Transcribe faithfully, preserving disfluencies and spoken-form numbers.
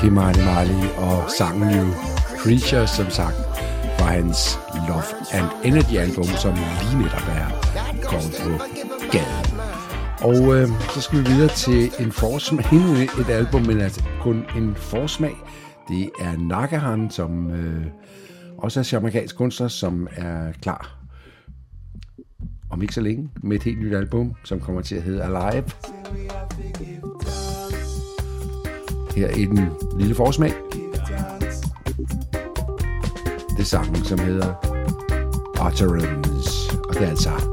Kim Marley Marley og sangen jo Creature, som sagt, fra hans Love and Energy album, som lige netop er kommet på gaden. Og øh, så skal vi videre til en forsmag, endnu et album, men altså kun en forsmag. Det er Nagahan, som øh, også er jamaicansk kunstner, som er klar om ikke så længe med et helt nyt album, som kommer til at hedde Alive. Her er en lille forsmag. Det er sangen, som hedder Utterance, og det er altså